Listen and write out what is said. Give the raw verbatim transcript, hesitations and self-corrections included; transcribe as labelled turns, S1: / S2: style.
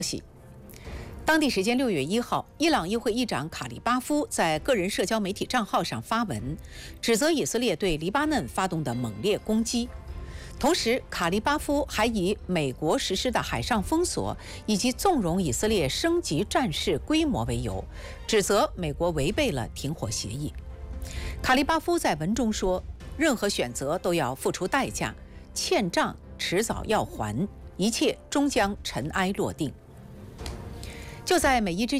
S1: 当地时间六月一号，伊朗议会议长卡利巴夫在个人社交媒体账号上发文，指责以色列对黎巴嫩发动的猛烈攻击。同时，卡利巴夫还以美国实施的海上封锁以及纵容以色列升级战事规模为由，指责美国违背了停火协议。卡利巴夫在文中说：“任何选择都要付出代价，欠账迟早要还，一切终将尘埃落定。”就在美伊之